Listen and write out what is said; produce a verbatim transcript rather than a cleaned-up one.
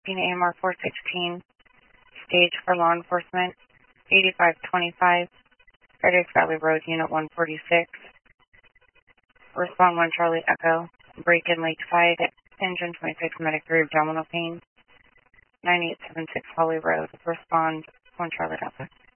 A M R four sixteen, stage for law enforcement, eighty-five twenty-five, Frederick Valley Road, Unit one forty-six. Respond one Charlie Echo, break-in Lakeside, engine twenty-six, medic three, abdominal pain, nine eight seven six Holly Road. Respond one Charlie Delta.